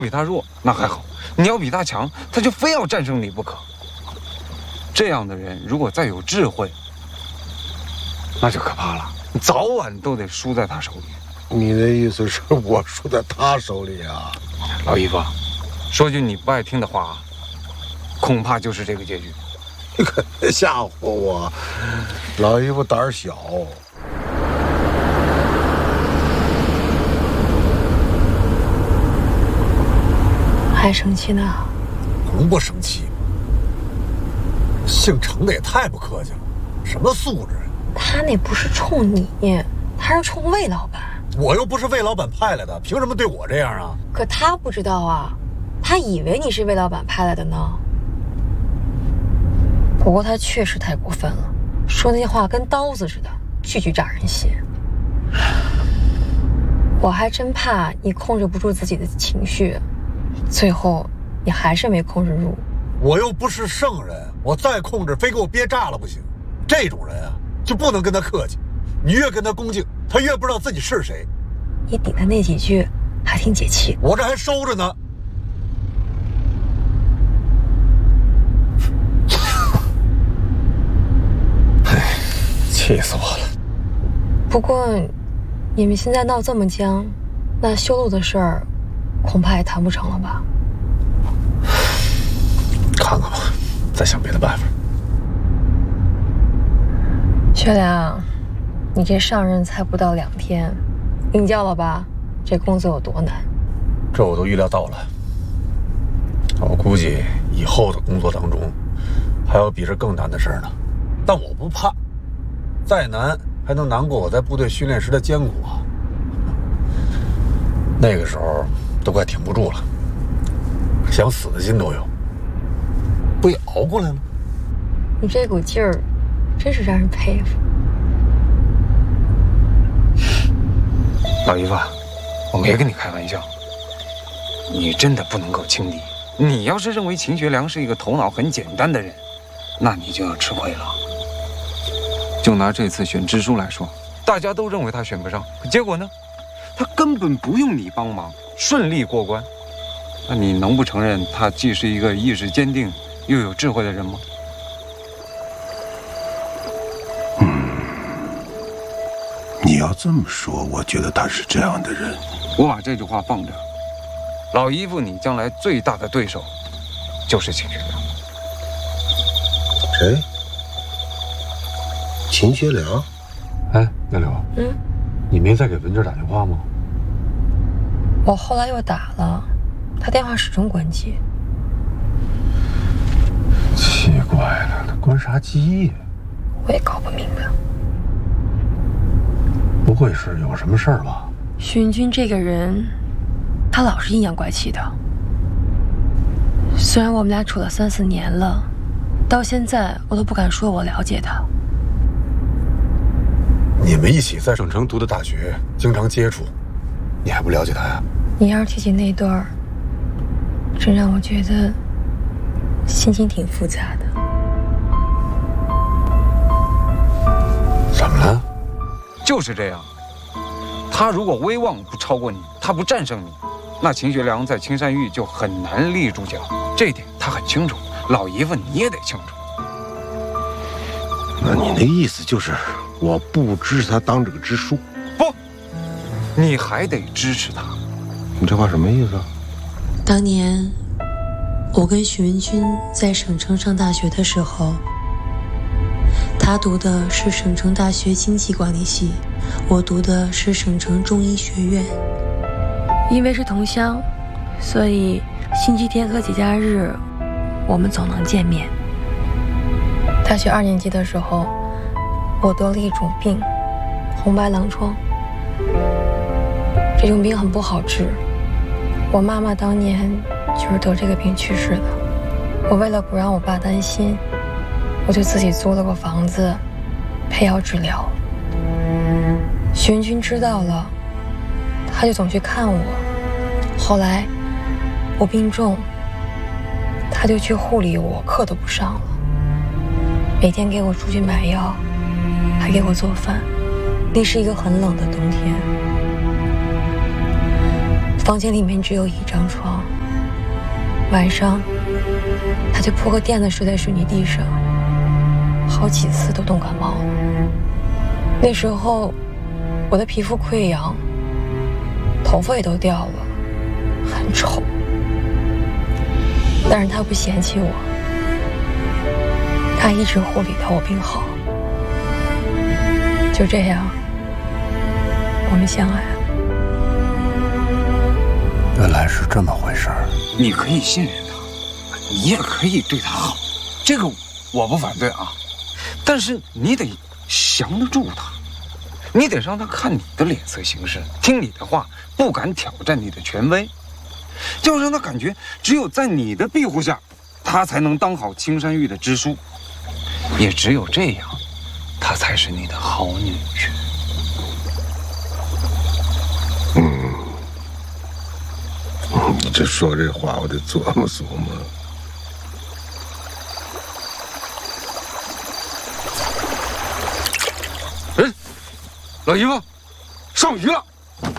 比他弱那还好，你要比他强，他就非要战胜你不可。这样的人如果再有智慧，那就可怕了，早晚都得输在他手里。 你的意思是我输在他手里啊？ 老姨夫，说句你不爱听的话，恐怕就是这个结局。 你可别吓唬我，老姨夫胆儿小。 还生气呢？ 能不生气？姓程的也太不客气了，什么素质？ 他那不是冲你，他是冲魏老板。 我又不是魏老板派来的，凭什么对我这样啊？ 可他不知道啊，他以为你是魏老板派来的呢。不过他确实太过分了，说那些话跟刀子似的，句句扎人心。我还真怕你控制不住自己的情绪，最后你还是没控制住。 我又不是圣人，我再控制非给我憋炸了不行。这种人啊，就不能跟他客气，你越跟他恭敬，他越不知道自己是谁。 你顶的那几句还挺解气， 我这还收着呢。哎，气死我了。 不过你们现在闹这么僵，那修路的事儿恐怕也谈不成了吧？ 看看吧，再想别的办法。 学良，你这上任才不到2天，领教了吧？这工作有多难？ 这我都预料到了。我估计以后的工作当中，还有比这更难的事呢。但我不怕，再难还能难过我在部队训练时的艰苦啊。那个时候都快挺不住了，想死的心都有。不也熬过来了？ 你这股劲儿，真是让人佩服。 老姨夫，我没跟你开玩笑，你真的不能够轻敌。你要是认为秦学良是一个头脑很简单的人，那你就要吃亏了。就拿这次选支书来说，大家都认为他选不上，结果呢，他根本不用你帮忙，顺利过关。那你能不承认他既是一个意志坚定又有智慧的人吗？ 你要这么说，我觉得他是这样的人。 我把这句话放着，老姨夫，你将来最大的对手就是秦学良。 谁？秦学良？ 哎，杨柳，你没再给文静打电话吗？ 我后来又打了，他电话始终关机。 奇怪了，他关啥机呀？ 我也搞不明白。 不会是有什么事儿吧？ 徐云军这个人，他老是阴阳怪气的。虽然我们俩处了3、4年了，到现在我都不敢说我了解他。 你们一起在省城读的大学，经常接触，你还不了解他呀？ 你要是提起那段，真让我觉得心情挺复杂的。 怎么了？ 就是这样，他如果威望不超过你，他不战胜你，那秦学良在青山峪就很难立住脚。这一点他很清楚，老姨夫你也得清楚。 那你那意思就是我不支持他当这个支书？ 不，你还得支持他。 你这话什么意思啊？ 当年我跟许文军在省城上大学的时候，他读的是省城大学经济管理系，我读的是省城中医学院。 因为是同乡，所以星期天和节假日我们总能见面。大学2年级的时候，我得了一种病，红白狼疮。这种病很不好治，我妈妈当年就是得这个病去世的。我为了不让我爸担心，我就自己租了个房子配药治疗。徐云军知道了，他就总去看我。后来我病重，他就去护理我，课都不上了，每天给我出去买药，还给我做饭。那是一个很冷的冬天， 房间里面只有一张床，晚上他就铺个垫子睡在水泥地上，好几次都冻感冒了。那时候我的皮肤溃疡，头发也都掉了，很丑。但是他不嫌弃我，他一直护理到我病好。就这样，我们相爱了。 原来是这么回事儿。 你可以信任他，你也可以对他好，这个我不反对啊。但是你得降得住他，你得让他看你的脸色行事，听你的话，不敢挑战你的权威。就让他感觉只有在你的庇护下，他才能当好青山玉的支书。也只有这样，他才是你的好女婿。 你这说这话，我得琢磨琢磨。 哎，老姨夫，上鱼了！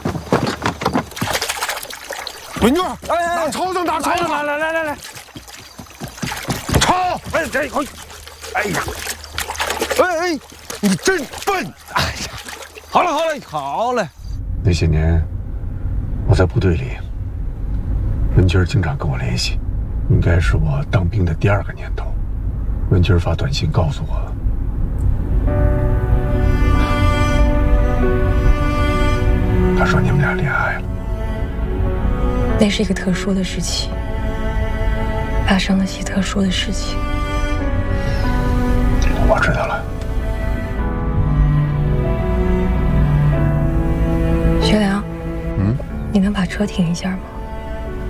文娟，拿抽子，拿抽子， 来，抽！哎呀，哎，你真笨！哎呀，好了。 那些年，我在部队里，文军经常跟我联系，应该是我当兵的第2个年头。文军发短信告诉我，他说你们俩恋爱了。 那是一个特殊的时期，发生了些特殊的事情。 我知道了。 学良，你能把车停一下吗？